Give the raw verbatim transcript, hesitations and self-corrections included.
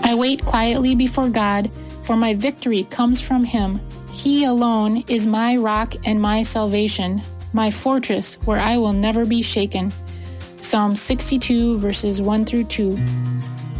I wait quietly before God, for my victory comes from Him. He alone is my rock and my salvation, my fortress where I will never be shaken. Psalm sixty-two, verses one through two.